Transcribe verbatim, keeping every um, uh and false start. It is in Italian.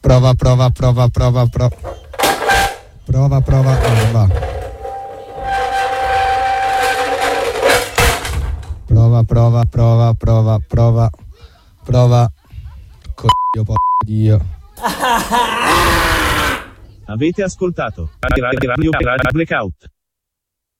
Prova, prova, prova, prova, prova. Prova, prova, ah, va. Prova, prova, prova, prova, prova. Prova. Coglio, po' Dio. Avete ascoltato Radio Radio Blackout.